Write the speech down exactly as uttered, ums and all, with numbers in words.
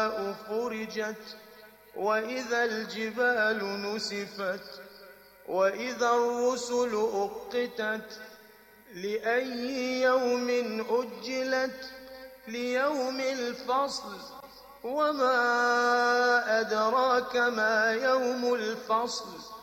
السماء فرجت وإذا الجبال نسفت وإذا الرسل أقتت لأي يوم أجلت ليوم الفصل وما أدراك ما يوم الفصل